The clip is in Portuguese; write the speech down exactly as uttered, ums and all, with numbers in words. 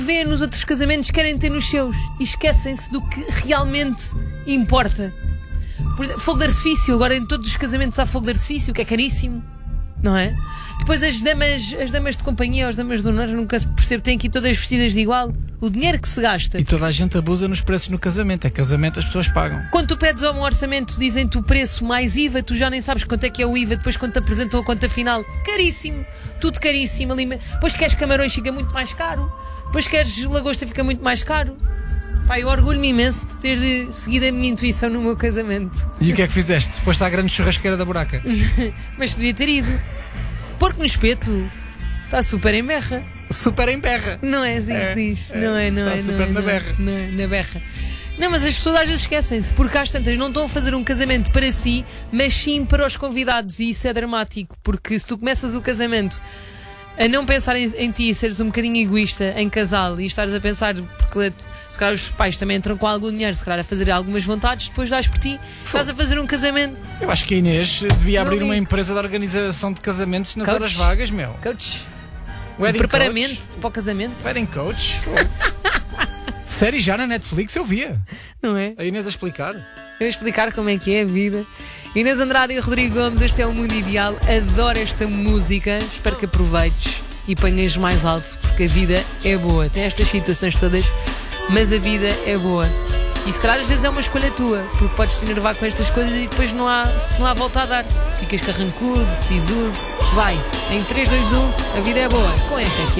Vê nos outros casamentos, querem ter nos seus e esquecem-se do que realmente importa. Por exemplo, fogo de artifício. Agora em todos os casamentos há fogo de artifício, que é caríssimo, não é? Depois as damas, as damas de companhia, as damas de honor, nunca se percebe, têm aqui todas vestidas de igual. O dinheiro que se gasta. E toda a gente abusa nos preços no casamento. É casamento, as pessoas pagam. Quando tu pedes um orçamento, dizem-te o preço mais I V A, tu já nem sabes quanto é que é o I V A. Depois quando te apresentam a conta final, caríssimo, tudo caríssimo ali. Depois queres camarões, fica muito mais caro. Depois queres lagosta, fica muito mais caro. Pá, eu orgulho-me imenso de ter seguido a minha intuição no meu casamento. E o que é que fizeste? Foste à grande churrasqueira da buraca. Mas podia ter ido. Porco no espeto está super em berra. Super em berra. Não é assim que se diz. Não é, não é. Está super não é, na não berra. Não é, na berra. Não, mas as pessoas às vezes esquecem-se, porque às tantas não estão a fazer um casamento para si, mas sim para os convidados, e isso é dramático, porque se tu começas o casamento a não pensar em, em ti, seres um bocadinho egoísta em casal e estares a pensar, porque se calhar os pais também entram com algum dinheiro, se calhar a fazer algumas vontades, depois dás por ti, estás a fazer um casamento. Eu acho que a Inês devia abrir Não uma digo. empresa de organização de casamentos nas Coach. horas vagas, meu. Coach, Wedding preparamento coach. para o casamento, Wedding coach. Série já na Netflix eu via. não é? A Inês a explicar. Eu vou explicar como é que é a vida. Inês Andrade e Rodrigo Gomes, este é o Mundo Ideal. Adoro esta música, espero que aproveites e ponhas mais alto, porque a vida é boa. Tem estas situações todas, mas a vida é boa. E se calhar às vezes é uma escolha tua, porque podes te enervar com estas coisas e depois não há, não há volta a dar. Ficas carrancudo, sisudo. Vai, em três, dois, um, a vida é boa, com R F M.